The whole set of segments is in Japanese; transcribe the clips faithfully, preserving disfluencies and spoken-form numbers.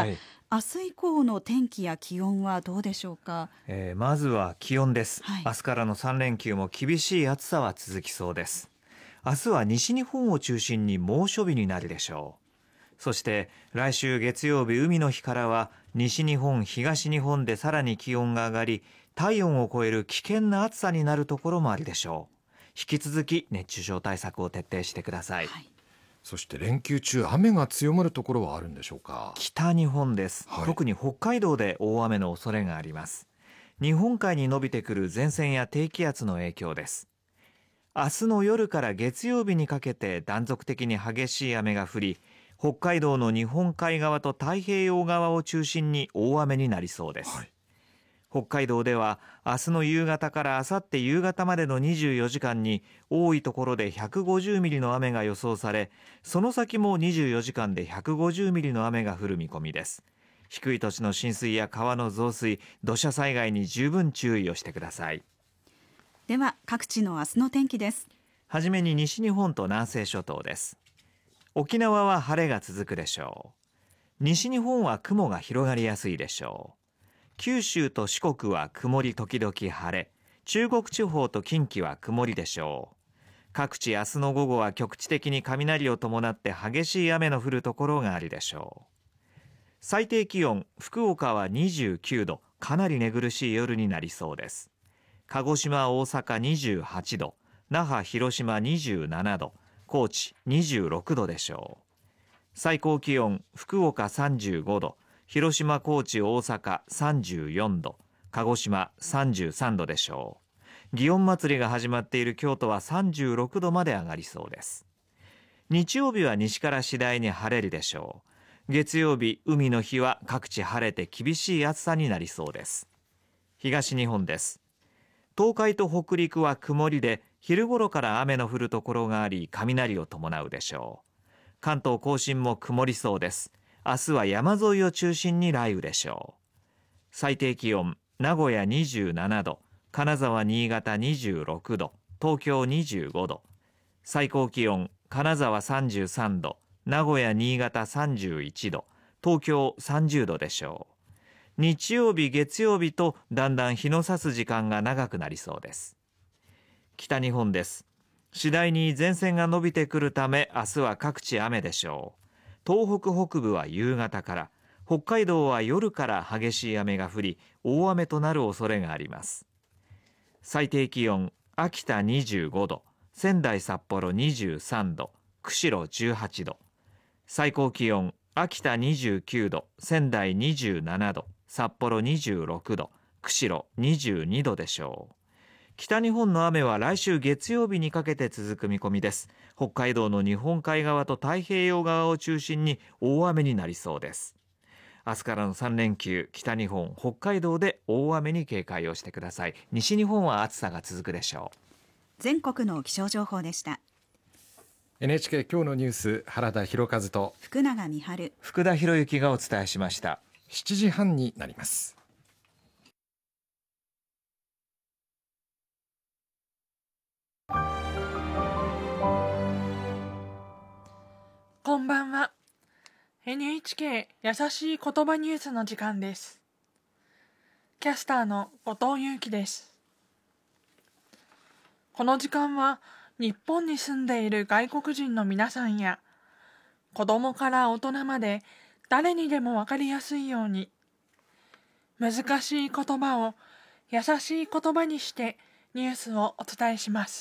はい、明日以降の天気や気温はどうでしょうか。 えー、まずは気温です、 はい、 明日からのさん連休も厳しい暑さは続きそうです。明日は西日本を中心に猛暑日になるでしょう。そして来週月曜日海の日からは西日本東日本でさらに気温が上がり、体温を超える危険な暑さになるところもあるでしょう。引き続き熱中症対策を徹底してください。はい、 そして連休中雨が強まるところはあるんでしょうか。 北日本です、はい、特に北海道で大雨の恐れがあります。日本海に伸びてくる前線や低気圧の影響です。明日の夜から月曜日にかけて断続的に激しい雨が降り、北海道の日本海側と太平洋側を中心に大雨になりそうです。はい、北海道では明日の夕方から明後日夕方までのにじゅうよじかんに多いところでひゃくごじゅうミリの雨が予想され、その先もにじゅうよじかんでひゃくごじゅうミリの雨が降る見込みです。低い土地の浸水や川の増水、土砂災害に十分注意をしてください。 では各地の明日の天気です。 はじめに西日本と南西諸島です。沖縄は晴れが続くでしょう。西日本は雲が広がりやすいでしょう。九州と四国は曇り時々晴れ、中国地方と近畿は曇りでしょう。各地明日の午後は局地的に雷を伴って激しい雨の降るところがあるでしょう。最低気温、福岡はにじゅうきゅうど、かなり寝苦しい夜になりそうです。鹿児島、大阪にじゅうはちど、那覇、広島にじゅうななど、高知にじゅうろくどでしょう。最高気温、福岡さんじゅうごど、広島、高知、大阪さんじゅうよんど、鹿児島さんじゅうさんどでしょう。祇園祭が始まっている京都はさんじゅうろくどまで上がりそうです。日曜日は西から次第に晴れるでしょう。月曜日、海の日は各地晴れて厳しい暑さになりそうです。東日本です。東海と北陸は曇りで、昼頃から雨の降るところがあり、雷を伴うでしょう。関東甲信も曇りそうです。明日は山沿いを中心に雷雨でしょう。最低気温、名古屋にじゅうななど、金沢、新潟にじゅうろくど、東京にじゅうごど。最高気温、金沢さんじゅうさんど、名古屋、新潟さんじゅういちど、東京さんじゅうどでしょう。日曜日、月曜日とだんだん日の差す時間が長くなりそうです。北日本です。次第に前線が伸びてくるため、明日は各地雨でしょう。東北北部は夕方から、北海道は夜から激しい雨が降り、大雨となる恐れがあります。最低気温、秋田にじゅうごど、仙台、札幌にじゅうさんど、釧路じゅうはちど。最高気温、秋田にじゅうきゅうど、仙台にじゅうななど、札幌にじゅうろくど、釧路にじゅうにどでしょう。北日本の雨は来週月曜日にかけて続く見込みです。北海道の日本海側と太平洋側を中心に大雨になりそうです。明日からのさん連休、北日本、北海道で大雨に警戒をしてください。西日本は暑さが続くでしょう。 全国の気象情報でした。 エヌエイチケー 今日のニュース、原田博和と福永美春、 福田博之がお伝えしました。 しちじはんになります。 こんばんは。 エヌエイチケー 優しい言葉ニュースの時間です。キャスターの後藤祐樹です。この時間は日本に住んでいる外国人の皆さんや子供から大人まで誰にでもわかりやすいように難しい言葉を優しい言葉にしてニュースをお伝えします。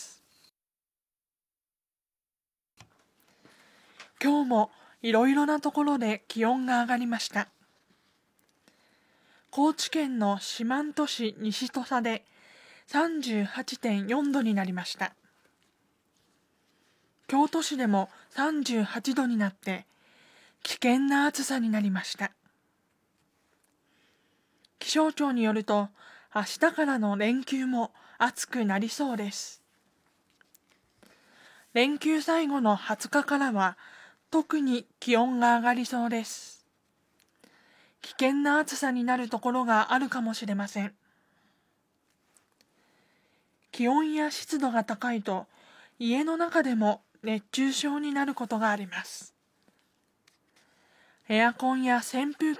今日もいろいろなところで気温が上がりました。高知県の四万十市西土佐で さんじゅうはちてんよんどになりました。京都市でもさんじゅうはちどになって危険な暑さになりました。気象庁によると明日からの連休も暑くなりそうです。連休最後のはつかからは特に気温が上がりそうです。危険な暑さになるところがあるかもしれません。気温や湿度が高いと家の中でも熱中症になることがあります。エアコンや扇風機